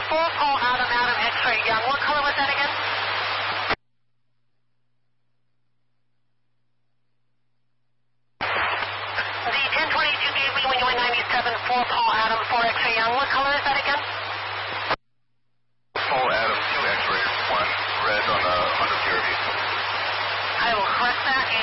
4 Paul Adam, X-ray Young. What color was that again? The 1020 you gave me when you went 97, 4 Paul Adam, 4 X-ray Young. What color is that again? Paul Adam, 2 X-ray, 1 red on the 100 PRV. I will correct that